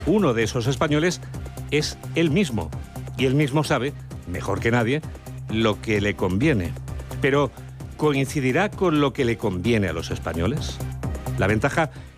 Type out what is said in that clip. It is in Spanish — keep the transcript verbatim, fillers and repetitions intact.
uno de esos españoles es él mismo. Y él mismo sabe, mejor que nadie, lo que le conviene. Pero, ¿coincidirá con lo que le conviene a los españoles? La ventaja